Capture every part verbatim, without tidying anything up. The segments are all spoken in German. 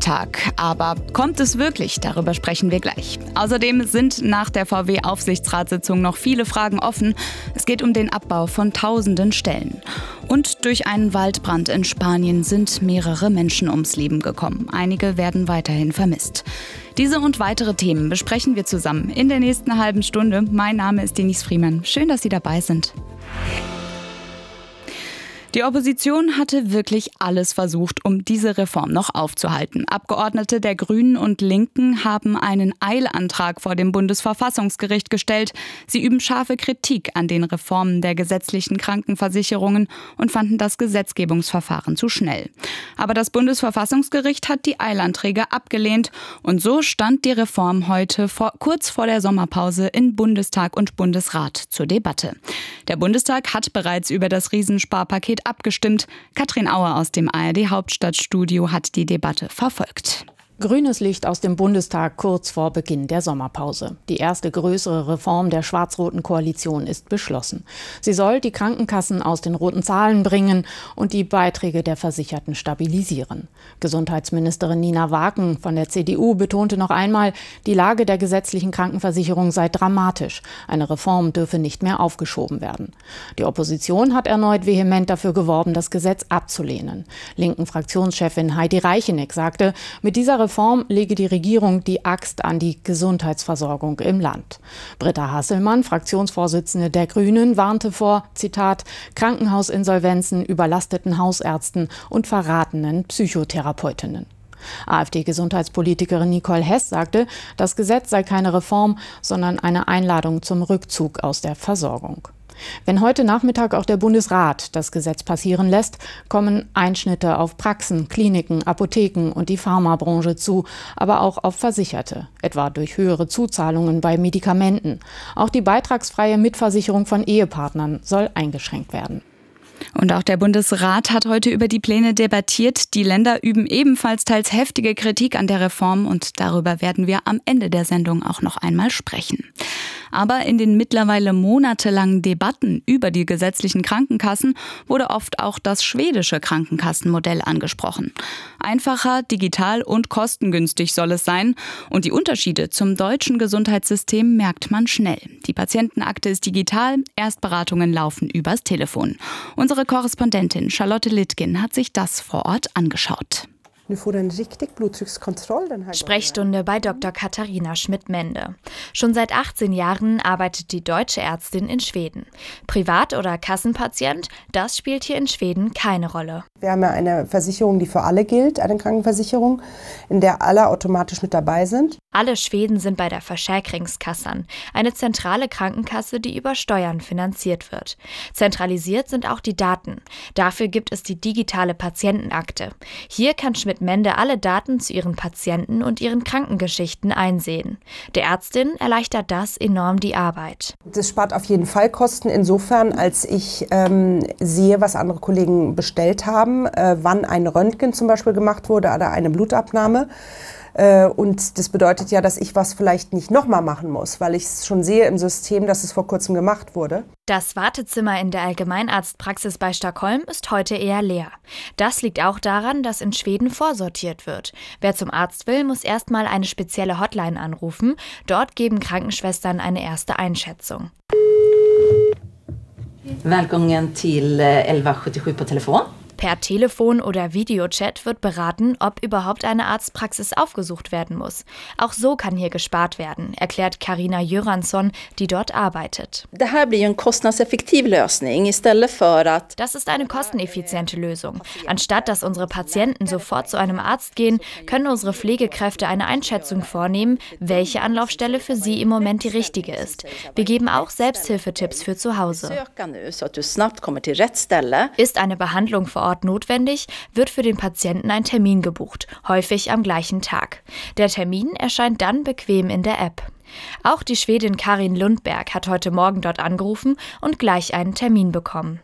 Bundestag. Aber kommt es wirklich? Darüber sprechen wir gleich. Außerdem sind nach der V W-Aufsichtsratssitzung noch viele Fragen offen. Es geht um den Abbau von tausenden Stellen. Und durch einen Waldbrand in Spanien sind mehrere Menschen ums Leben gekommen. Einige werden weiterhin vermisst. Diese und weitere Themen besprechen wir zusammen in der nächsten halben Stunde. Mein Name ist Denise Friemann. Schön, dass Sie dabei sind. Die Opposition hatte wirklich alles versucht, um diese Reform noch aufzuhalten. Abgeordnete der Grünen und Linken haben einen Eilantrag vor dem Bundesverfassungsgericht gestellt. Sie üben scharfe Kritik an den Reformen der gesetzlichen Krankenversicherungen und fanden das Gesetzgebungsverfahren zu schnell. Aber das Bundesverfassungsgericht hat die Eilanträge abgelehnt und so stand die Reform heute vor, kurz vor der Sommerpause in Bundestag und Bundesrat zur Debatte. Der Bundestag hat bereits über das Riesensparpaket abgestimmt. Katrin Auer aus dem A R D-Hauptstadtstudio hat die Debatte verfolgt. Grünes Licht aus dem Bundestag kurz vor Beginn der Sommerpause. Die erste größere Reform der schwarz-roten Koalition ist beschlossen. Sie soll die Krankenkassen aus den roten Zahlen bringen und die Beiträge der Versicherten stabilisieren. Gesundheitsministerin Nina Waken von der C D U betonte noch einmal, die Lage der gesetzlichen Krankenversicherung sei dramatisch. Eine Reform dürfe nicht mehr aufgeschoben werden. Die Opposition hat erneut vehement dafür geworben, das Gesetz abzulehnen. Linken Fraktionschefin Heidi Reicheneck sagte, mit dieser Reform lege die Regierung die Axt an die Gesundheitsversorgung im Land. Britta Hasselmann, Fraktionsvorsitzende der Grünen, warnte vor, Zitat, Krankenhausinsolvenzen, überlasteten Hausärzten und verratenen Psychotherapeutinnen. AfD-Gesundheitspolitikerin Nicole Hess sagte, das Gesetz sei keine Reform, sondern eine Einladung zum Rückzug aus der Versorgung. Wenn heute Nachmittag auch der Bundesrat das Gesetz passieren lässt, kommen Einschnitte auf Praxen, Kliniken, Apotheken und die Pharmabranche zu, aber auch auf Versicherte, etwa durch höhere Zuzahlungen bei Medikamenten. Auch die beitragsfreie Mitversicherung von Ehepartnern soll eingeschränkt werden. Und auch der Bundesrat hat heute über die Pläne debattiert. Die Länder üben ebenfalls teils heftige Kritik an der Reform und darüber werden wir am Ende der Sendung auch noch einmal sprechen. Aber in den mittlerweile monatelangen Debatten über die gesetzlichen Krankenkassen wurde oft auch das schwedische Krankenkassenmodell angesprochen. Einfacher, digital und kostengünstig soll es sein. Und die Unterschiede zum deutschen Gesundheitssystem merkt man schnell. Die Patientenakte ist digital, Erstberatungen laufen übers Telefon. Unsere Korrespondentin Charlotte Littgen hat sich das vor Ort angeschaut. Sprechstunde bei Doktor Katharina Schmidt-Mende. Schon seit achtzehn Jahren arbeitet die deutsche Ärztin in Schweden. Privat- oder Kassenpatient, das spielt hier in Schweden keine Rolle. Wir haben ja eine Versicherung, die für alle gilt, eine Krankenversicherung, in der alle automatisch mit dabei sind. Alle Schweden sind bei der Försäkringskassan, eine zentrale Krankenkasse, die über Steuern finanziert wird. Zentralisiert sind auch die Daten. Dafür gibt es die digitale Patientenakte. Hier kann Schmidt-Mende alle Daten zu ihren Patienten und ihren Krankengeschichten einsehen. Der Ärztin erleichtert das enorm die Arbeit. Das spart auf jeden Fall Kosten insofern, als ich ähm, sehe, was andere Kollegen bestellt haben, äh, wann ein Röntgen zum Beispiel gemacht wurde oder eine Blutabnahme. Und das bedeutet ja, dass ich was vielleicht nicht nochmal machen muss, weil ich es schon sehe im System, dass es vor kurzem gemacht wurde. Das Wartezimmer in der Allgemeinarztpraxis bei Stockholm ist heute eher leer. Das liegt auch daran, dass in Schweden vorsortiert wird. Wer zum Arzt will, muss erstmal eine spezielle Hotline anrufen. Dort geben Krankenschwestern eine erste Einschätzung. Välkommen till elva sjuttiosju på telefon. Per Telefon oder Videochat wird beraten, ob überhaupt eine Arztpraxis aufgesucht werden muss. Auch so kann hier gespart werden, erklärt Carina Göransson, die dort arbeitet. Det här blir en kostnadseffektiv lösning istället för att Das ist eine kosteneffiziente Lösung. Anstatt dass unsere Patienten sofort zu einem Arzt gehen, können unsere Pflegekräfte eine Einschätzung vornehmen, welche Anlaufstelle für sie im Moment die richtige ist. Wir geben auch Selbsthilfetipps für zu Hause. Ist eine Behandlung vor Ort notwendig, wird für den Patienten ein Termin gebucht, häufig am gleichen Tag. Der Termin erscheint dann bequem in der App. Auch die Schwedin Karin Lundberg hat heute Morgen dort angerufen und gleich einen Termin bekommen.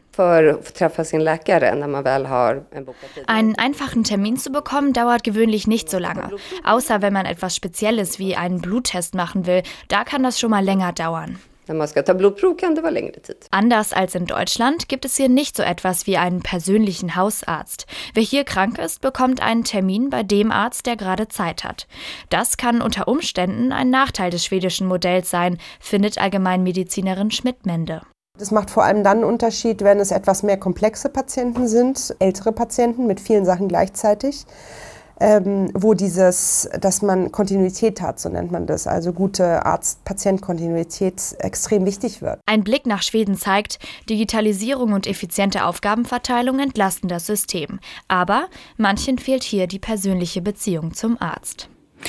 Einen einfachen Termin zu bekommen, dauert gewöhnlich nicht so lange. Außer wenn man etwas Spezielles wie einen Bluttest machen will, da kann das schon mal länger dauern. Anders als in Deutschland gibt es hier nicht so etwas wie einen persönlichen Hausarzt. Wer hier krank ist, bekommt einen Termin bei dem Arzt, der gerade Zeit hat. Das kann unter Umständen ein Nachteil des schwedischen Modells sein, findet Allgemeinmedizinerin Schmidt-Mende. Das macht vor allem dann einen Unterschied, wenn es etwas mehr komplexe Patienten sind, ältere Patienten mit vielen Sachen gleichzeitig. Ähm, wo dieses, dass man Kontinuität hat, so nennt man das, also gute Arzt-Patient-Kontinuität extrem wichtig wird. Ein Blick nach Schweden zeigt, Digitalisierung und effiziente Aufgabenverteilung entlasten das System. Aber manchen fehlt hier die persönliche Beziehung zum Arzt.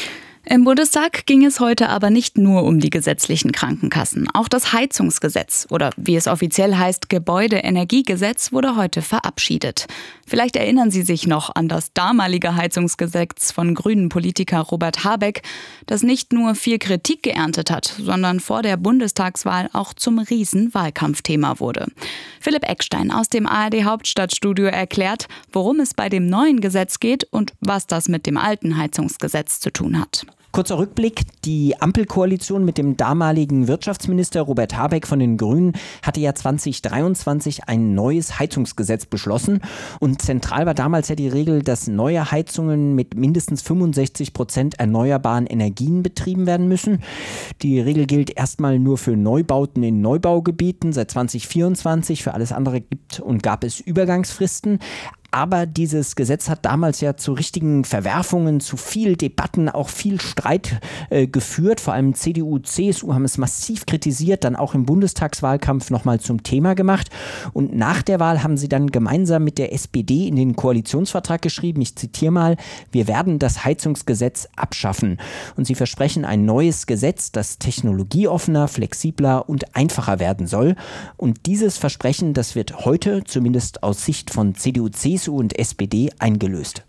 Im Bundestag ging es heute aber nicht nur um die gesetzlichen Krankenkassen. Auch das Heizungsgesetz oder wie es offiziell heißt, Gebäudeenergiegesetz wurde heute verabschiedet. Vielleicht erinnern Sie sich noch an das damalige Heizungsgesetz von grünen Politiker Robert Habeck, das nicht nur viel Kritik geerntet hat, sondern vor der Bundestagswahl auch zum Riesenwahlkampfthema wurde. Philipp Eckstein aus dem A R D Hauptstadtstudio erklärt, worum es bei dem neuen Gesetz geht und was das mit dem alten Heizungsgesetz zu tun hat. Kurzer Rückblick, die Ampelkoalition mit dem damaligen Wirtschaftsminister Robert Habeck von den Grünen hatte ja zwanzig dreiundzwanzig ein neues Heizungsgesetz beschlossen und zentral war damals ja die Regel, dass neue Heizungen mit mindestens fünfundsechzig Prozent erneuerbaren Energien betrieben werden müssen. Die Regel gilt erstmal nur für Neubauten in Neubaugebieten seit zwanzig vierundzwanzig, für alles andere gibt und gab es Übergangsfristen. Aber dieses Gesetz hat damals ja zu richtigen Verwerfungen, zu viel Debatten, auch viel Streit äh, geführt. Vor allem C D U, C S U haben es massiv kritisiert, dann auch im Bundestagswahlkampf nochmal zum Thema gemacht. Und nach der Wahl haben sie dann gemeinsam mit der S P D in den Koalitionsvertrag geschrieben, ich zitiere mal, wir werden das Heizungsgesetz abschaffen. Und sie versprechen ein neues Gesetz, das technologieoffener, flexibler und einfacher werden soll. Und dieses Versprechen, das wird heute, zumindest aus Sicht von C D U, C S U und S P D eingelöst.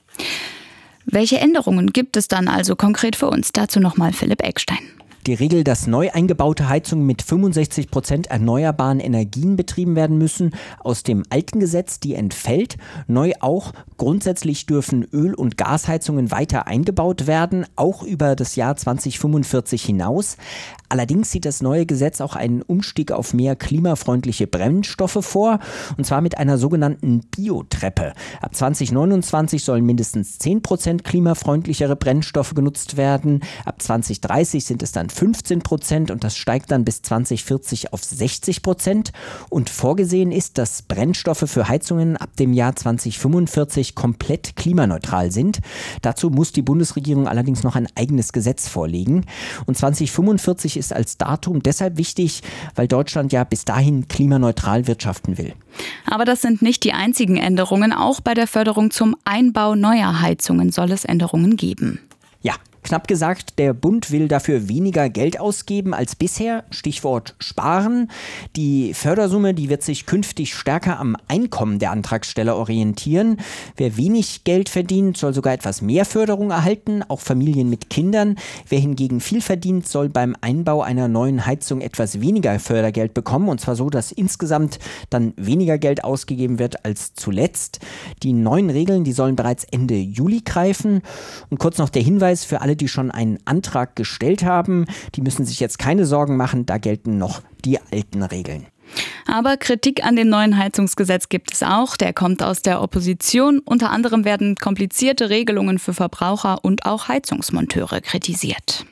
Welche Änderungen gibt es dann also konkret für uns? Dazu nochmal Philipp Eckstein. Die Regel, dass neu eingebaute Heizungen mit fünfundsechzig Prozent erneuerbaren Energien betrieben werden müssen, aus dem alten Gesetz, die entfällt. Neu auch, grundsätzlich dürfen Öl- und Gasheizungen weiter eingebaut werden, auch über das Jahr zwanzig fünfundvierzig hinaus. Allerdings sieht das neue Gesetz auch einen Umstieg auf mehr klimafreundliche Brennstoffe vor, und zwar mit einer sogenannten Biotreppe. Ab zwanzig neunundzwanzig sollen mindestens zehn Prozent klimafreundlichere Brennstoffe genutzt werden. Ab zwanzig dreißig sind es dann fünfzehn Prozent und das steigt dann bis zwanzig vierzig auf sechzig Prozent. Und vorgesehen ist, dass Brennstoffe für Heizungen ab dem Jahr zwanzig fünfundvierzig komplett klimaneutral sind. Dazu muss die Bundesregierung allerdings noch ein eigenes Gesetz vorlegen. Und zwanzig fünfundvierzig ist als Datum deshalb wichtig, weil Deutschland ja bis dahin klimaneutral wirtschaften will. Aber das sind nicht die einzigen Änderungen. Auch bei der Förderung zum Einbau neuer Heizungen soll es Änderungen geben. Ja, knapp gesagt, der Bund will dafür weniger Geld ausgeben als bisher. Stichwort sparen. Die Fördersumme, die wird sich künftig stärker am Einkommen der Antragsteller orientieren. Wer wenig Geld verdient, soll sogar etwas mehr Förderung erhalten, auch Familien mit Kindern. Wer hingegen viel verdient, soll beim Einbau einer neuen Heizung etwas weniger Fördergeld bekommen. Und zwar so, dass insgesamt dann weniger Geld ausgegeben wird als zuletzt. Die neuen Regeln, die sollen bereits Ende Juli greifen. Und kurz noch der Hinweis für alle, die schon einen Antrag gestellt haben, die müssen sich jetzt keine Sorgen machen, da gelten noch die alten Regeln. Aber Kritik an dem neuen Heizungsgesetz gibt es auch. Der kommt aus der Opposition. Unter anderem werden komplizierte Regelungen für Verbraucher und auch Heizungsmonteure kritisiert.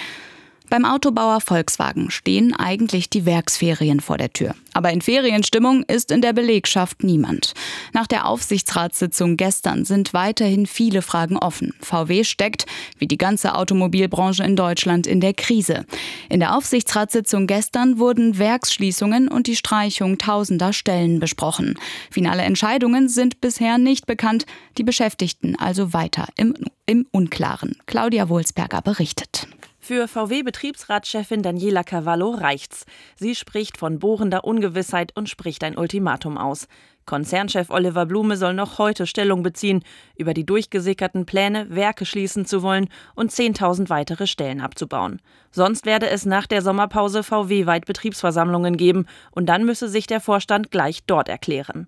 Beim Autobauer Volkswagen stehen eigentlich die Werksferien vor der Tür. Aber in Ferienstimmung ist in der Belegschaft niemand. Nach der Aufsichtsratssitzung gestern sind weiterhin viele Fragen offen. V W steckt, wie die ganze Automobilbranche in Deutschland, in der Krise. In der Aufsichtsratssitzung gestern wurden Werksschließungen und die Streichung tausender Stellen besprochen. Finale Entscheidungen sind bisher nicht bekannt, die Beschäftigten also weiter im, im Unklaren. Claudia Wohlsberger berichtet. Für V W-Betriebsratschefin Daniela Cavallo reicht's. Sie spricht von bohrender Ungewissheit und spricht ein Ultimatum aus. Konzernchef Oliver Blume soll noch heute Stellung beziehen über die durchgesickerten Pläne, Werke schließen zu wollen und zehntausend weitere Stellen abzubauen. Sonst werde es nach der Sommerpause V W-weit Betriebsversammlungen geben und dann müsse sich der Vorstand gleich dort erklären.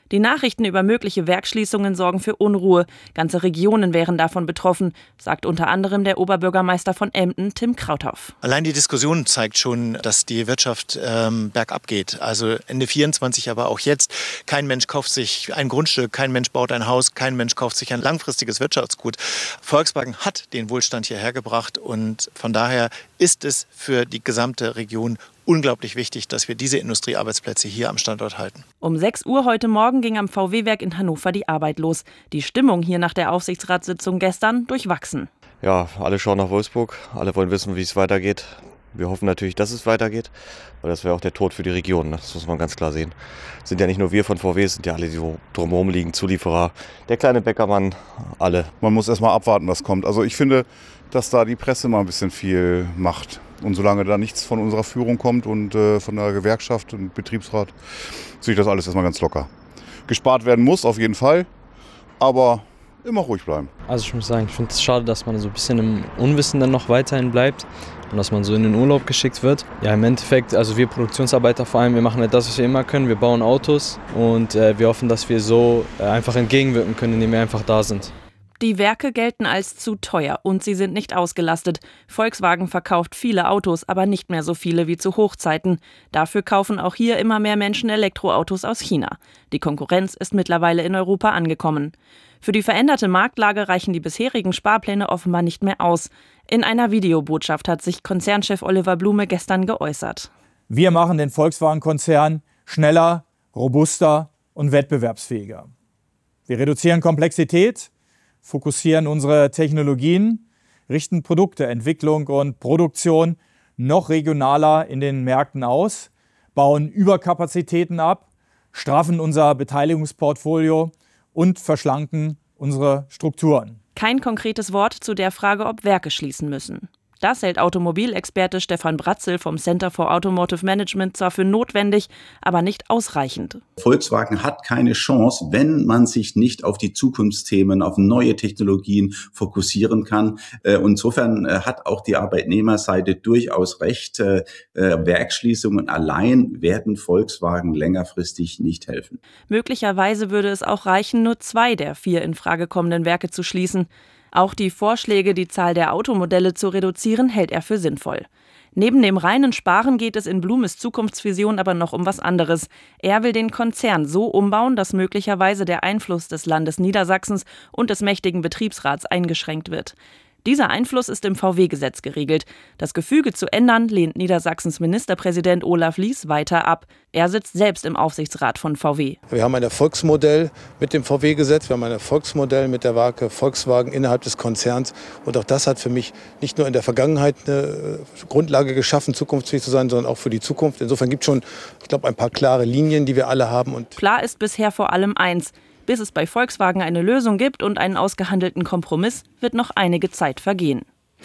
Die Nachrichten über mögliche Werksschließungen sorgen für Unruhe. Ganze Regionen wären davon betroffen, sagt unter anderem der Oberbürgermeister von Emden, Tim Krauthoff. Allein die Diskussion zeigt schon, dass die Wirtschaft ähm, bergab geht. Also Ende vierundzwanzig, aber auch jetzt. Kein Mensch kauft sich ein Grundstück, kein Mensch baut ein Haus, kein Mensch kauft sich ein langfristiges Wirtschaftsgut. Volkswagen hat den Wohlstand hierher gebracht und von daher ist es für die gesamte Region unglaublich wichtig, dass wir diese Industriearbeitsplätze hier am Standort halten. Um sechs Uhr heute Morgen ging am V W-Werk in Hannover die Arbeit los. Die Stimmung hier nach der Aufsichtsratssitzung gestern durchwachsen. Ja, alle schauen nach Wolfsburg, alle wollen wissen, wie es weitergeht. Wir hoffen natürlich, dass es weitergeht, weil das wäre auch der Tod für die Region, das muss man ganz klar sehen. Es sind ja nicht nur wir von V W, es sind ja alle, die drumherum liegen, Zulieferer, der kleine Bäckermann, alle. Man muss erst mal abwarten, was kommt. Also ich finde, dass da die Presse mal ein bisschen viel macht. Und solange da nichts von unserer Führung kommt und äh, von der Gewerkschaft und Betriebsrat, sehe ich das alles erstmal ganz locker. Gespart werden muss auf jeden Fall, aber immer ruhig bleiben. Also ich muss sagen, ich finde es schade, dass man so ein bisschen im Unwissen dann noch weiterhin bleibt und dass man so in den Urlaub geschickt wird. Ja, im Endeffekt, also wir Produktionsarbeiter vor allem, wir machen halt das, was wir immer können. Wir bauen Autos und äh, wir hoffen, dass wir so äh, einfach entgegenwirken können, indem wir einfach da sind. Die Werke gelten als zu teuer und sie sind nicht ausgelastet. Volkswagen verkauft viele Autos, aber nicht mehr so viele wie zu Hochzeiten. Dafür kaufen auch hier immer mehr Menschen Elektroautos aus China. Die Konkurrenz ist mittlerweile in Europa angekommen. Für die veränderte Marktlage reichen die bisherigen Sparpläne offenbar nicht mehr aus. In einer Videobotschaft hat sich Konzernchef Oliver Blume gestern geäußert. Wir machen den Volkswagen-Konzern schneller, robuster und wettbewerbsfähiger. Wir reduzieren Komplexität, fokussieren unsere Technologien, richten Produkte, Entwicklung und Produktion noch regionaler in den Märkten aus, bauen Überkapazitäten ab, straffen unser Beteiligungsportfolio und verschlanken unsere Strukturen. Kein konkretes Wort zu der Frage, ob Werke schließen müssen. Das hält Automobilexperte Stefan Bratzel vom Center for Automotive Management zwar für notwendig, aber nicht ausreichend. Volkswagen hat keine Chance, wenn man sich nicht auf die Zukunftsthemen, auf neue Technologien fokussieren kann. Insofern hat auch die Arbeitnehmerseite durchaus recht. Werksschließungen allein werden Volkswagen längerfristig nicht helfen. Möglicherweise würde es auch reichen, nur zwei der vier in Frage kommenden Werke zu schließen. Auch die Vorschläge, die Zahl der Automodelle zu reduzieren, hält er für sinnvoll. Neben dem reinen Sparen geht es in Blumes Zukunftsvision aber noch um was anderes. Er will den Konzern so umbauen, dass möglicherweise der Einfluss des Landes Niedersachsens und des mächtigen Betriebsrats eingeschränkt wird. Dieser Einfluss ist im V W-Gesetz geregelt. Das Gefüge zu ändern, lehnt Niedersachsens Ministerpräsident Olaf Lies weiter ab. Er sitzt selbst im Aufsichtsrat von V W. Wir haben ein Erfolgsmodell mit dem V W-Gesetz, wir haben ein Erfolgsmodell mit der Marke Volkswagen innerhalb des Konzerns. Und auch das hat für mich nicht nur in der Vergangenheit eine Grundlage geschaffen, zukunftsfähig zu sein, sondern auch für die Zukunft. Insofern gibt es schon, ich glaube, ein paar klare Linien, die wir alle haben. Und klar ist bisher vor allem eins: Bis es bei Volkswagen eine Lösung gibt und einen ausgehandelten Kompromiss, wird noch einige Zeit vergehen.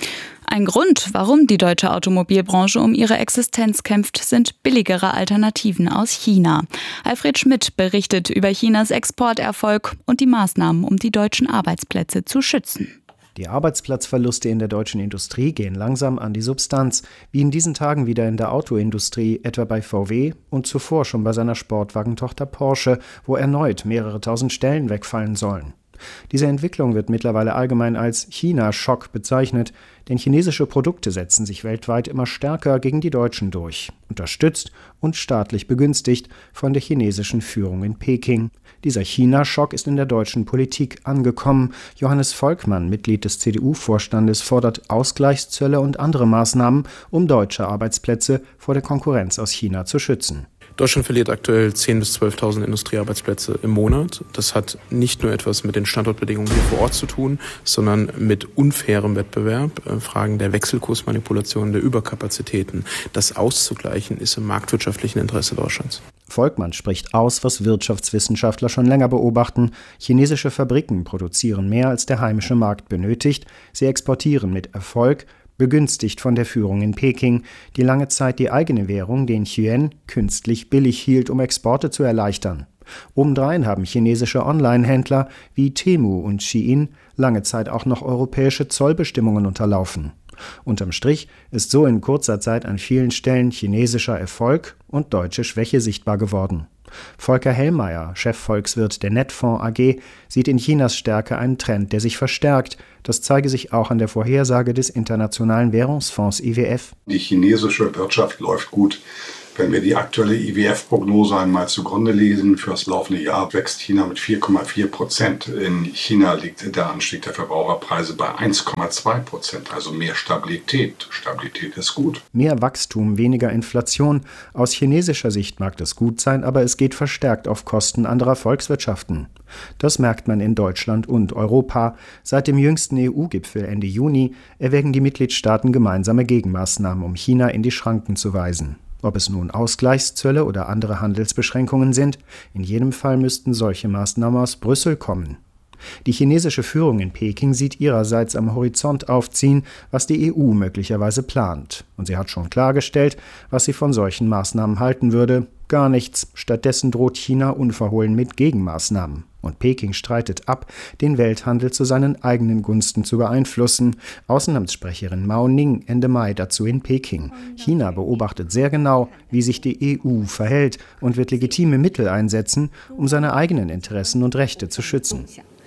Ein Grund, warum die deutsche Automobilbranche um ihre Existenz kämpft, sind billigere Alternativen aus China. Alfred Schmidt berichtet über Chinas Exporterfolg und die Maßnahmen, um die deutschen Arbeitsplätze zu schützen. Die Arbeitsplatzverluste in der deutschen Industrie gehen langsam an die Substanz, wie in diesen Tagen wieder in der Autoindustrie, etwa bei V W und zuvor schon bei seiner Sportwagentochter Porsche, wo erneut mehrere tausend Stellen wegfallen sollen. Diese Entwicklung wird mittlerweile allgemein als China-Schock bezeichnet, denn chinesische Produkte setzen sich weltweit immer stärker gegen die deutschen durch, unterstützt und staatlich begünstigt von der chinesischen Führung in Peking. Dieser China-Schock ist in der deutschen Politik angekommen. Johannes Volkmann, Mitglied des C D U-Vorstandes, fordert Ausgleichszölle und andere Maßnahmen, um deutsche Arbeitsplätze vor der Konkurrenz aus China zu schützen. Deutschland verliert aktuell zehntausend bis zwölftausend Industriearbeitsplätze im Monat. Das hat nicht nur etwas mit den Standortbedingungen hier vor Ort zu tun, sondern mit unfairem Wettbewerb. Fragen der Wechselkursmanipulation, der Überkapazitäten. Das auszugleichen ist im marktwirtschaftlichen Interesse Deutschlands. Volkmann spricht aus, was Wirtschaftswissenschaftler schon länger beobachten. Chinesische Fabriken produzieren mehr, als der heimische Markt benötigt. Sie exportieren mit Erfolg, begünstigt von der Führung in Peking, die lange Zeit die eigene Währung, den Yuan, künstlich billig hielt, um Exporte zu erleichtern. Obendrein haben chinesische Online-Händler wie Temu und Shein lange Zeit auch noch europäische Zollbestimmungen unterlaufen. Unterm Strich ist so in kurzer Zeit an vielen Stellen chinesischer Erfolg und deutsche Schwäche sichtbar geworden. Volker Hellmeier, Chefvolkswirt der Netfonds A G, sieht in Chinas Stärke einen Trend, der sich verstärkt. Das zeige sich auch an der Vorhersage des Internationalen Währungsfonds I W F. Die chinesische Wirtschaft läuft gut. Wenn wir die aktuelle I W F-Prognose einmal zugrunde lesen, für das laufende Jahr wächst China mit vier Komma vier Prozent. In China liegt der Anstieg der Verbraucherpreise bei eins Komma zwei Prozent, also mehr Stabilität. Stabilität ist gut. Mehr Wachstum, weniger Inflation. Aus chinesischer Sicht mag das gut sein, aber es geht verstärkt auf Kosten anderer Volkswirtschaften. Das merkt man in Deutschland und Europa. Seit dem jüngsten E U-Gipfel Ende Juni erwägen die Mitgliedstaaten gemeinsame Gegenmaßnahmen, um China in die Schranken zu weisen. Ob es nun Ausgleichszölle oder andere Handelsbeschränkungen sind, in jedem Fall müssten solche Maßnahmen aus Brüssel kommen. Die chinesische Führung in Peking sieht ihrerseits am Horizont aufziehen, was die E U möglicherweise plant. Und sie hat schon klargestellt, was sie von solchen Maßnahmen halten würde. Gar nichts. Stattdessen droht China unverhohlen mit Gegenmaßnahmen. Und Peking streitet ab, den Welthandel zu seinen eigenen Gunsten zu beeinflussen. Außenamtssprecherin Mao Ning Ende Mai dazu in Peking. China beobachtet sehr genau, wie sich die E U verhält und wird legitime Mittel einsetzen, um seine eigenen Interessen und Rechte zu schützen.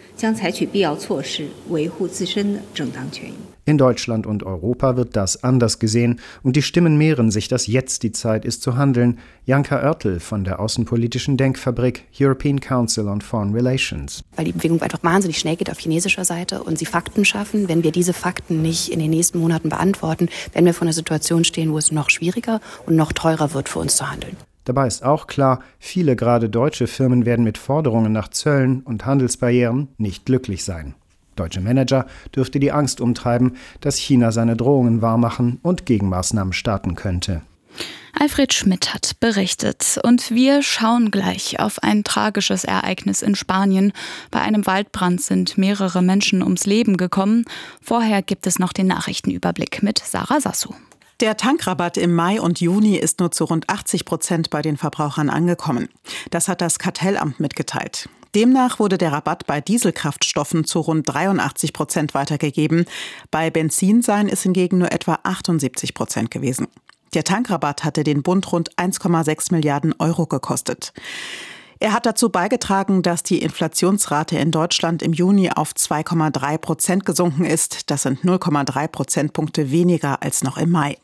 In Deutschland und Europa wird das anders gesehen und die Stimmen mehren sich, dass jetzt die Zeit ist zu handeln. Janka Oertel von der Außenpolitischen Denkfabrik European Council on Foreign Relations. Weil die Bewegung einfach wahnsinnig schnell geht auf chinesischer Seite und sie Fakten schaffen. Wenn wir diese Fakten nicht in den nächsten Monaten beantworten, werden wir vor einer Situation stehen, wo es noch schwieriger und noch teurer wird für uns zu handeln. Dabei ist auch klar, viele gerade deutsche Firmen werden mit Forderungen nach Zöllen und Handelsbarrieren nicht glücklich sein. Deutsche Manager dürfte die Angst umtreiben, dass China seine Drohungen wahrmachen und Gegenmaßnahmen starten könnte. Alfred Schmidt hat berichtet und wir schauen gleich auf ein tragisches Ereignis in Spanien. Bei einem Waldbrand sind mehrere Menschen ums Leben gekommen. Vorher gibt es noch den Nachrichtenüberblick mit Sarah Sassou. Der Tankrabatt im Mai und Juni ist nur zu rund achtzig Prozent bei den Verbrauchern angekommen. Das hat das Kartellamt mitgeteilt. Demnach wurde der Rabatt bei Dieselkraftstoffen zu rund dreiundachtzig Prozent weitergegeben. Bei Benzin seien es hingegen nur etwa achtundsiebzig Prozent gewesen. Der Tankrabatt hatte den Bund rund eins Komma sechs Milliarden Euro gekostet. Er hat dazu beigetragen, dass die Inflationsrate in Deutschland im Juni auf zwei Komma drei Prozent gesunken ist. Das sind null Komma drei Prozentpunkte weniger als noch im Mai.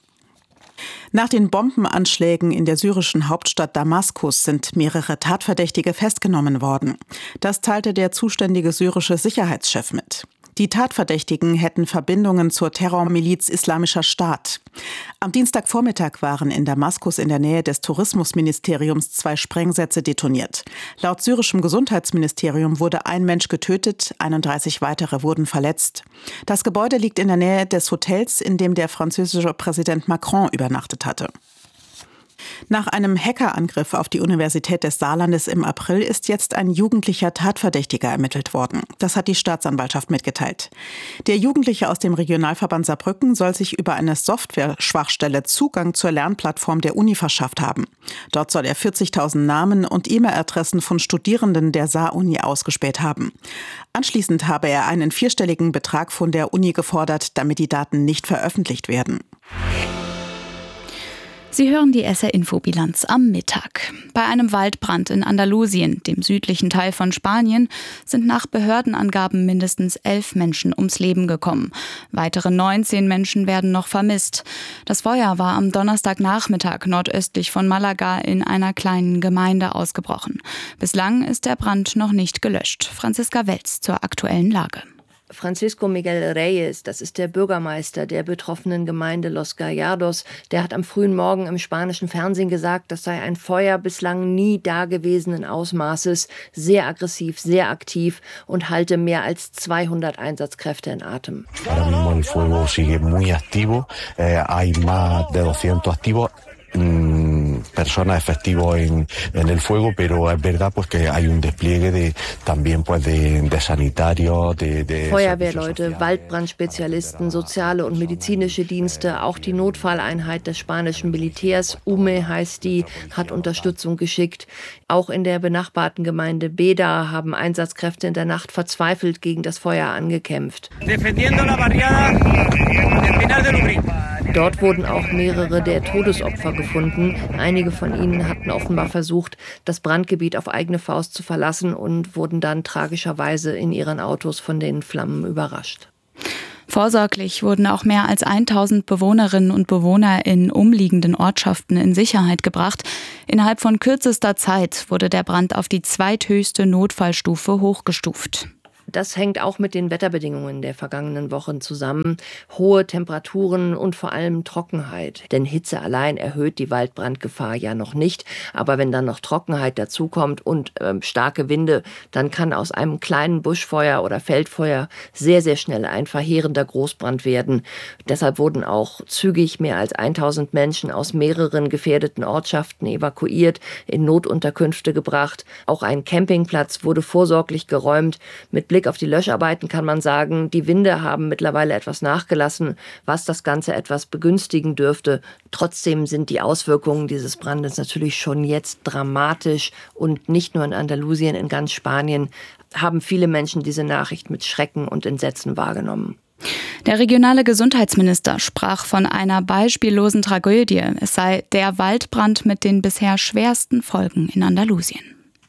Nach den Bombenanschlägen in der syrischen Hauptstadt Damaskus sind mehrere Tatverdächtige festgenommen worden. Das teilte der zuständige syrische Sicherheitschef mit. Die Tatverdächtigen hätten Verbindungen zur Terrormiliz Islamischer Staat. Am Dienstagvormittag waren in Damaskus in der Nähe des Tourismusministeriums zwei Sprengsätze detoniert. Laut syrischem Gesundheitsministerium wurde ein Mensch getötet, einunddreißig weitere wurden verletzt. Das Gebäude liegt in der Nähe des Hotels, in dem der französische Präsident Macron übernachtet hatte. Nach einem Hackerangriff auf die Universität des Saarlandes im April ist jetzt ein jugendlicher Tatverdächtiger ermittelt worden. Das hat die Staatsanwaltschaft mitgeteilt. Der Jugendliche aus dem Regionalverband Saarbrücken soll sich über eine Software-Schwachstelle Zugang zur Lernplattform der Uni verschafft haben. Dort soll er vierzigtausend Namen und E-Mail-Adressen von Studierenden der Saar-Uni ausgespäht haben. Anschließend habe er einen vierstelligen Betrag von der Uni gefordert, damit die Daten nicht veröffentlicht werden. Sie hören die S R-Infobilanz am Mittag. Bei einem Waldbrand in Andalusien, dem südlichen Teil von Spanien, sind nach Behördenangaben mindestens elf Menschen ums Leben gekommen. Weitere neunzehn Menschen werden noch vermisst. Das Feuer war am Donnerstagnachmittag nordöstlich von Malaga in einer kleinen Gemeinde ausgebrochen. Bislang ist der Brand noch nicht gelöscht. Franziska Welz zur aktuellen Lage. Francisco Miguel Reyes, das ist der Bürgermeister der betroffenen Gemeinde Los Gallardos, der hat am frühen Morgen im spanischen Fernsehen gesagt, das sei ein Feuer bislang nie dagewesenen Ausmaßes, sehr aggressiv, sehr aktiv und halte mehr als zweihundert Einsatzkräfte in Atem. Ahora mismo el fuego sigue muy activo, eh, hay más de doscientos activos. Personas efectivos en, en el fuego, pero es verdad pues que hay un despliegue de también pues de, de sanitarios, de, de Feuerwehrleute, Waldbrandspezialisten, soziale und medizinische Dienste, auch die Notfalleinheit des spanischen Militärs, U M E heißt die, hat Unterstützung geschickt. Auch in der benachbarten Gemeinde Beda haben Einsatzkräfte in der Nacht verzweifelt gegen das Feuer angekämpft. Defendiendo la barriada del Pinar de Lubrín. Dort wurden auch mehrere der Todesopfer gefunden. Einige von ihnen hatten offenbar versucht, das Brandgebiet auf eigene Faust zu verlassen und wurden dann tragischerweise in ihren Autos von den Flammen überrascht. Vorsorglich wurden auch mehr als tausend Bewohnerinnen und Bewohner in umliegenden Ortschaften in Sicherheit gebracht. Innerhalb von kürzester Zeit wurde der Brand auf die zweithöchste Notfallstufe hochgestuft. Das hängt auch mit den Wetterbedingungen der vergangenen Wochen zusammen. Hohe Temperaturen und vor allem Trockenheit. Denn Hitze allein erhöht die Waldbrandgefahr ja noch nicht. Aber wenn dann noch Trockenheit dazukommt und äh, starke Winde, dann kann aus einem kleinen Buschfeuer oder Feldfeuer sehr, sehr schnell ein verheerender Großbrand werden. Deshalb wurden auch zügig mehr als tausend Menschen aus mehreren gefährdeten Ortschaften evakuiert, in Notunterkünfte gebracht. Auch ein Campingplatz wurde vorsorglich geräumt. Mit Blick auf die Löscharbeiten kann man sagen, die Winde haben mittlerweile etwas nachgelassen, was das Ganze etwas begünstigen dürfte. Trotzdem sind die Auswirkungen dieses Brandes natürlich schon jetzt dramatisch und nicht nur in Andalusien, in ganz Spanien haben viele Menschen diese Nachricht mit Schrecken und Entsetzen wahrgenommen. Der regionale Gesundheitsminister sprach von einer beispiellosen Tragödie. Es sei der Waldbrand mit den bisher schwersten Folgen in Andalusien.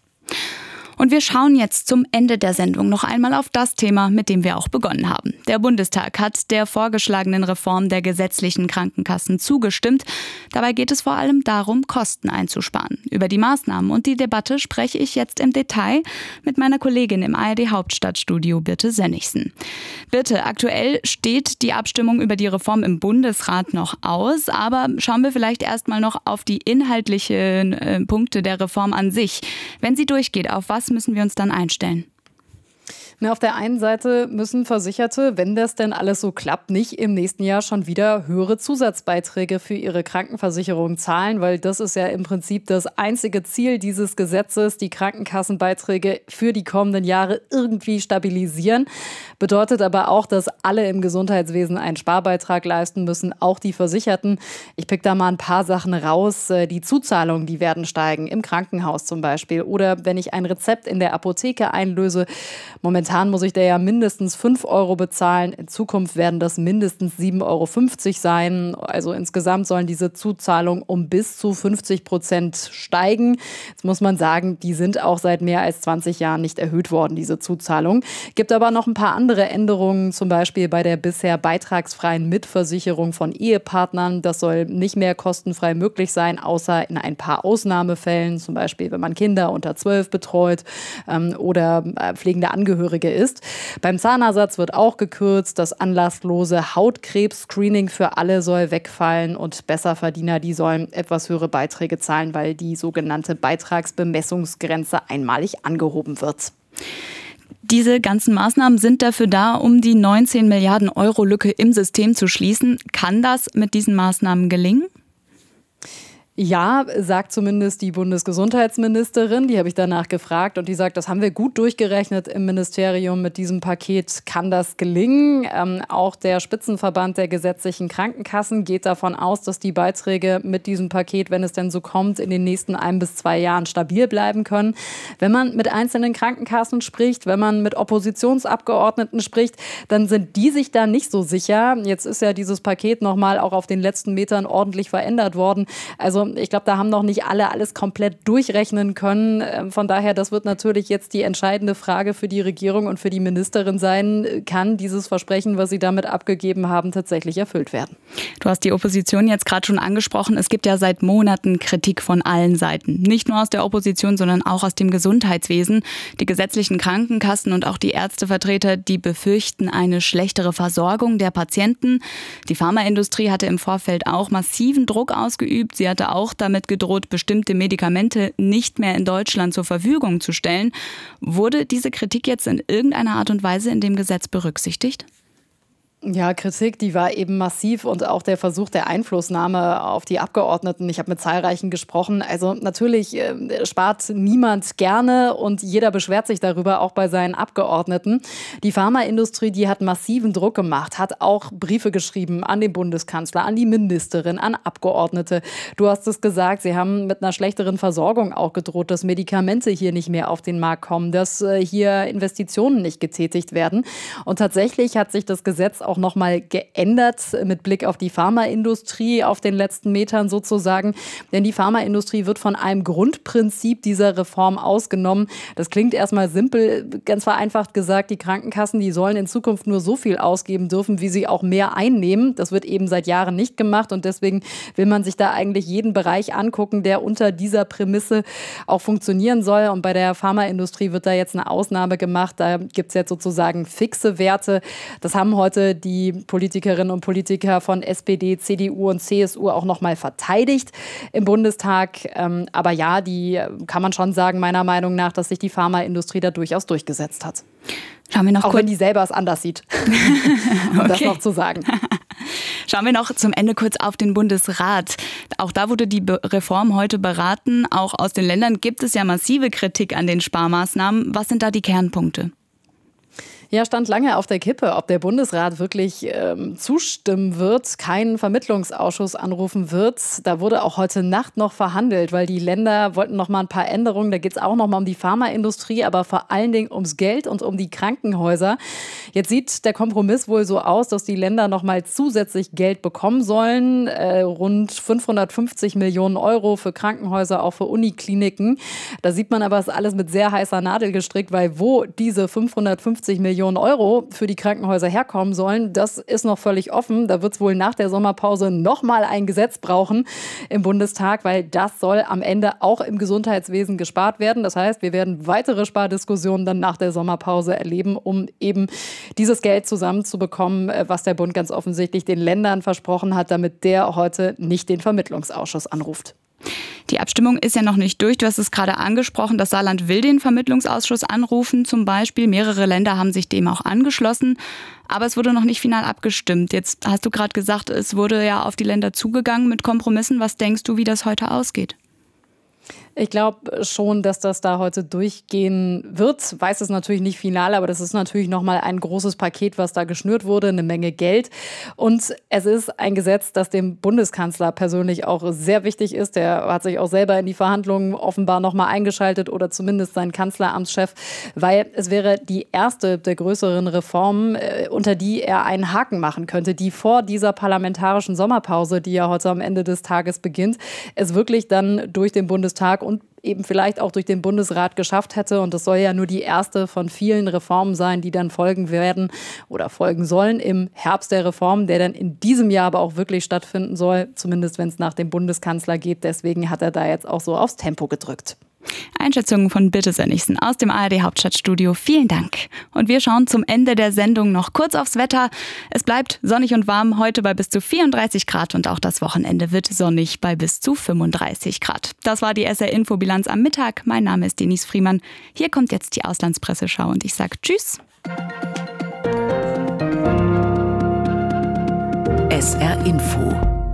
Und wir schauen jetzt zum Ende der Sendung noch einmal auf das Thema, mit dem wir auch begonnen haben. Der Bundestag hat der vorgeschlagenen Reform der gesetzlichen Krankenkassen zugestimmt. Dabei geht es vor allem darum, Kosten einzusparen. Über die Maßnahmen und die Debatte spreche ich jetzt im Detail mit meiner Kollegin im A R D Hauptstadtstudio, Birte Sönnigsen. Birte, aktuell steht die Abstimmung über die Reform im Bundesrat noch aus, aber schauen wir vielleicht erstmal noch auf die inhaltlichen äh, Punkte der Reform an sich. Wenn sie durchgeht, auf was müssen wir uns dann einstellen? Na, auf der einen Seite müssen Versicherte, wenn das denn alles so klappt, nicht im nächsten Jahr schon wieder höhere Zusatzbeiträge für ihre Krankenversicherung zahlen, weil das ist ja im Prinzip das einzige Ziel dieses Gesetzes, die Krankenkassenbeiträge für die kommenden Jahre irgendwie stabilisieren. Bedeutet aber auch, dass alle im Gesundheitswesen einen Sparbeitrag leisten müssen, auch die Versicherten. Ich pick da mal ein paar Sachen raus. Die Zuzahlungen, die werden steigen, im Krankenhaus zum Beispiel. Oder wenn ich ein Rezept in der Apotheke einlöse, momentan muss ich da ja mindestens fünf Euro bezahlen. In Zukunft werden das mindestens sieben Euro fünfzig sein. Also insgesamt sollen diese Zuzahlungen um bis zu fünfzig Prozent steigen. Jetzt muss man sagen, die sind auch seit mehr als zwanzig Jahren nicht erhöht worden, diese Zuzahlungen. Gibt aber noch ein paar andere Änderungen, zum Beispiel bei der bisher beitragsfreien Mitversicherung von Ehepartnern. Das soll nicht mehr kostenfrei möglich sein, außer in ein paar Ausnahmefällen, zum Beispiel wenn man Kinder unter zwölf betreut ähm, oder äh, pflegende Angehörige ist. Beim Zahnersatz wird auch gekürzt. Das anlasslose Hautkrebs-Screening für alle soll wegfallen und Besserverdiener, die sollen etwas höhere Beiträge zahlen, weil die sogenannte Beitragsbemessungsgrenze einmalig angehoben wird. Diese ganzen Maßnahmen sind dafür da, um die neunzehn Milliarden Euro Lücke im System zu schließen. Kann das mit diesen Maßnahmen gelingen? Ja, sagt zumindest die Bundesgesundheitsministerin. Die habe ich danach gefragt und die sagt, das haben wir gut durchgerechnet im Ministerium. Mit diesem Paket kann das gelingen. Ähm, auch der Spitzenverband der gesetzlichen Krankenkassen geht davon aus, dass die Beiträge mit diesem Paket, wenn es denn so kommt, in den nächsten ein bis zwei Jahren stabil bleiben können. Wenn man mit einzelnen Krankenkassen spricht, wenn man mit Oppositionsabgeordneten spricht, dann sind die sich da nicht so sicher. Jetzt ist ja dieses Paket nochmal auch auf den letzten Metern ordentlich verändert worden. Also ich glaube, da haben noch nicht alle alles komplett durchrechnen können. Von daher, das wird natürlich jetzt die entscheidende Frage für die Regierung und für die Ministerin sein. Kann dieses Versprechen, was sie damit abgegeben haben, tatsächlich erfüllt werden? Du hast die Opposition jetzt gerade schon angesprochen. Es gibt ja seit Monaten Kritik von allen Seiten. Nicht nur aus der Opposition, sondern auch aus dem Gesundheitswesen. Die gesetzlichen Krankenkassen und auch die Ärztevertreter, die befürchten eine schlechtere Versorgung der Patienten. Die Pharmaindustrie hatte im Vorfeld auch massiven Druck ausgeübt. Sie hatte auch auch damit gedroht, bestimmte Medikamente nicht mehr in Deutschland zur Verfügung zu stellen. Wurde diese Kritik jetzt in irgendeiner Art und Weise in dem Gesetz berücksichtigt? Ja, Kritik, die war eben massiv und auch der Versuch der Einflussnahme auf die Abgeordneten. Ich habe mit zahlreichen gesprochen. Also natürlich äh, spart niemand gerne und jeder beschwert sich darüber, auch bei seinen Abgeordneten. Die Pharmaindustrie, die hat massiven Druck gemacht, hat auch Briefe geschrieben an den Bundeskanzler, an die Ministerin, an Abgeordnete. Du hast es gesagt, sie haben mit einer schlechteren Versorgung auch gedroht, dass Medikamente hier nicht mehr auf den Markt kommen, dass äh, hier Investitionen nicht getätigt werden. Und tatsächlich hat sich das Gesetz auch nochmal geändert mit Blick auf die Pharmaindustrie auf den letzten Metern sozusagen. Denn die Pharmaindustrie wird von einem Grundprinzip dieser Reform ausgenommen. Das klingt erstmal simpel, ganz vereinfacht gesagt, die Krankenkassen, die sollen in Zukunft nur so viel ausgeben dürfen, wie sie auch mehr einnehmen. Das wird eben seit Jahren nicht gemacht und deswegen will man sich da eigentlich jeden Bereich angucken, der unter dieser Prämisse auch funktionieren soll. Und bei der Pharmaindustrie wird da jetzt eine Ausnahme gemacht. Da gibt es jetzt sozusagen fixe Werte. Das haben heute die Politikerinnen und Politiker von S P D, C D U und C S U auch nochmal verteidigt im Bundestag. Aber ja, die kann man schon sagen, meiner Meinung nach, dass sich die Pharmaindustrie da durchaus durchgesetzt hat. Schauen wir noch auch kurz. wenn die selber es anders sieht, um okay. das noch zu sagen. Schauen wir noch zum Ende kurz auf den Bundesrat. Auch da wurde die Be- Reform heute beraten. Auch aus den Ländern gibt es ja massive Kritik an den Sparmaßnahmen. Was sind da die Kernpunkte? Ja, stand lange auf der Kippe, ob der Bundesrat wirklich ähm, zustimmen wird, keinen Vermittlungsausschuss anrufen wird. Da wurde auch heute Nacht noch verhandelt, weil die Länder wollten noch mal ein paar Änderungen. Da geht es auch noch mal um die Pharmaindustrie, aber vor allen Dingen ums Geld und um die Krankenhäuser. Jetzt sieht der Kompromiss wohl so aus, dass die Länder noch mal zusätzlich Geld bekommen sollen. Äh, rund fünfhundertfünfzig Millionen Euro für Krankenhäuser, auch für Unikliniken. Da sieht man aber, es ist alles mit sehr heißer Nadel gestrickt, weil wo diese fünfhundertfünfzig Millionen Euro für die Krankenhäuser herkommen sollen, das ist noch völlig offen. Da wird es wohl nach der Sommerpause nochmal ein Gesetz brauchen im Bundestag, weil das soll am Ende auch im Gesundheitswesen gespart werden. Das heißt, wir werden weitere Spardiskussionen dann nach der Sommerpause erleben, um eben dieses Geld zusammenzubekommen, was der Bund ganz offensichtlich den Ländern versprochen hat, damit der heute nicht den Vermittlungsausschuss anruft. Die Abstimmung ist ja noch nicht durch. Du hast es gerade angesprochen, das Saarland will den Vermittlungsausschuss anrufen zum Beispiel. Mehrere Länder haben sich dem auch angeschlossen. Aber es wurde noch nicht final abgestimmt. Jetzt hast du gerade gesagt, es wurde ja auf die Länder zugegangen mit Kompromissen. Was denkst du, wie das heute ausgeht? Ich glaube schon, dass das da heute durchgehen wird. Weiß es natürlich nicht final, aber das ist natürlich nochmal ein großes Paket, was da geschnürt wurde, eine Menge Geld. Und es ist ein Gesetz, das dem Bundeskanzler persönlich auch sehr wichtig ist. Der hat sich auch selber in die Verhandlungen offenbar nochmal eingeschaltet oder zumindest sein Kanzleramtschef, weil es wäre die erste der größeren Reformen, unter die er einen Haken machen könnte, die vor dieser parlamentarischen Sommerpause, die ja heute am Ende des Tages beginnt, es wirklich dann durch den Bundestag und eben vielleicht auch durch den Bundesrat geschafft hätte. Und das soll ja nur die erste von vielen Reformen sein, die dann folgen werden oder folgen sollen im Herbst der Reform, der dann in diesem Jahr aber auch wirklich stattfinden soll, zumindest wenn es nach dem Bundeskanzler geht. Deswegen hat er da jetzt auch so aufs Tempo gedrückt. Einschätzungen von Birte Sönnigsen aus dem A R D Hauptstadtstudio. Vielen Dank. Und wir schauen zum Ende der Sendung noch kurz aufs Wetter. Es bleibt sonnig und warm, heute bei bis zu vierunddreißig Grad und auch das Wochenende wird sonnig bei bis zu fünfunddreißig Grad. Das war die S R-Infobilanz am Mittag. Mein Name ist Denise Friemann. Hier kommt jetzt die Auslandspresseschau und ich sage Tschüss. S R Info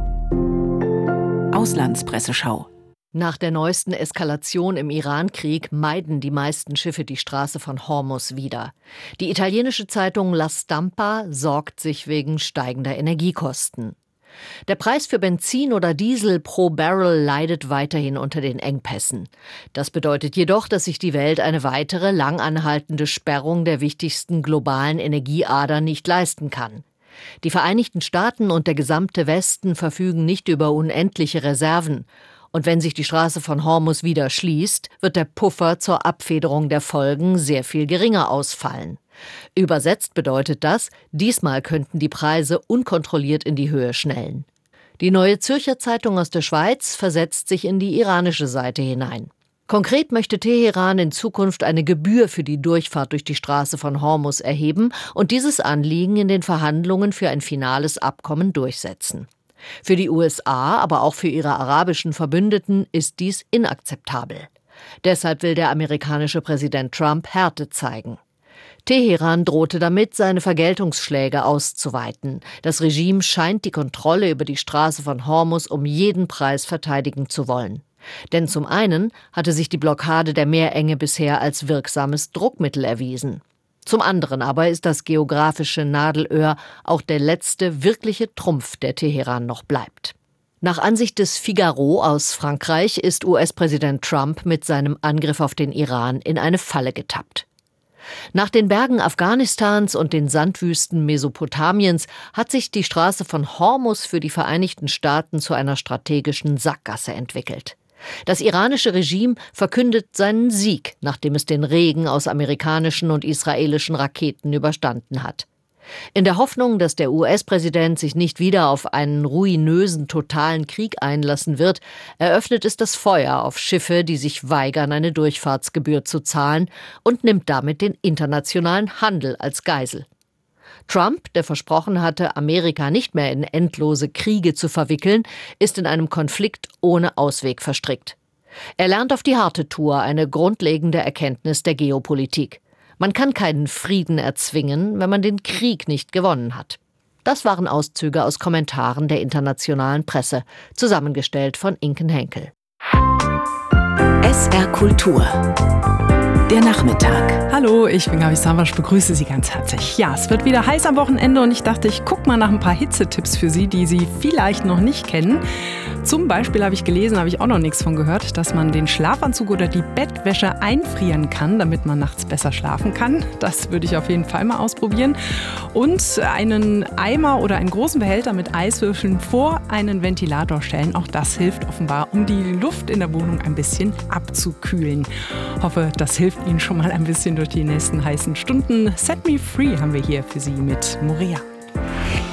Auslandspresseschau. Nach der neuesten Eskalation im Iran-Krieg meiden die meisten Schiffe die Straße von Hormuz wieder. Die italienische Zeitung La Stampa sorgt sich wegen steigender Energiekosten. Der Preis für Benzin oder Diesel pro Barrel leidet weiterhin unter den Engpässen. Das bedeutet jedoch, dass sich die Welt eine weitere langanhaltende Sperrung der wichtigsten globalen Energieadern nicht leisten kann. Die Vereinigten Staaten und der gesamte Westen verfügen nicht über unendliche Reserven. Und wenn sich die Straße von Hormuz wieder schließt, wird der Puffer zur Abfederung der Folgen sehr viel geringer ausfallen. Übersetzt bedeutet das, diesmal könnten die Preise unkontrolliert in die Höhe schnellen. Die Neue Zürcher Zeitung aus der Schweiz versetzt sich in die iranische Seite hinein. Konkret möchte Teheran in Zukunft eine Gebühr für die Durchfahrt durch die Straße von Hormuz erheben und dieses Anliegen in den Verhandlungen für ein finales Abkommen durchsetzen. Für die U S A, aber auch für ihre arabischen Verbündeten ist dies inakzeptabel. Deshalb will der amerikanische Präsident Trump Härte zeigen. Teheran drohte damit, seine Vergeltungsschläge auszuweiten. Das Regime scheint die Kontrolle über die Straße von Hormuz um jeden Preis verteidigen zu wollen. Denn zum einen hatte sich die Blockade der Meerenge bisher als wirksames Druckmittel erwiesen. Zum anderen aber ist das geografische Nadelöhr auch der letzte wirkliche Trumpf, der Teheran noch bleibt. Nach Ansicht des Figaro aus Frankreich ist U S-Präsident Trump mit seinem Angriff auf den Iran in eine Falle getappt. Nach den Bergen Afghanistans und den Sandwüsten Mesopotamiens hat sich die Straße von Hormus für die Vereinigten Staaten zu einer strategischen Sackgasse entwickelt. Das iranische Regime verkündet seinen Sieg, nachdem es den Regen aus amerikanischen und israelischen Raketen überstanden hat. In der Hoffnung, dass der U S-Präsident sich nicht wieder auf einen ruinösen, totalen Krieg einlassen wird, eröffnet es das Feuer auf Schiffe, die sich weigern, eine Durchfahrtsgebühr zu zahlen, und nimmt damit den internationalen Handel als Geisel. Trump, der versprochen hatte, Amerika nicht mehr in endlose Kriege zu verwickeln, ist in einem Konflikt ohne Ausweg verstrickt. Er lernt auf die harte Tour eine grundlegende Erkenntnis der Geopolitik. Man kann keinen Frieden erzwingen, wenn man den Krieg nicht gewonnen hat. Das waren Auszüge aus Kommentaren der internationalen Presse, zusammengestellt von Inken Henkel. S R Kultur. Der Nachmittag. Hallo, ich bin Gabi Savasch, begrüße Sie ganz herzlich. Ja, es wird wieder heiß am Wochenende und ich dachte, ich gucke mal nach ein paar Hitzetipps für Sie, die Sie vielleicht noch nicht kennen. Zum Beispiel habe ich gelesen, habe ich auch noch nichts von gehört, dass man den Schlafanzug oder die Bettwäsche einfrieren kann, damit man nachts besser schlafen kann. Das würde ich auf jeden Fall mal ausprobieren. Und einen Eimer oder einen großen Behälter mit Eiswürfeln vor einen Ventilator stellen. Auch das hilft offenbar, um die Luft in der Wohnung ein bisschen abzukühlen. Hoffe, das hilft Ihnen schon mal ein bisschen durch die nächsten heißen Stunden. Set Me Free haben wir hier für Sie mit Moria.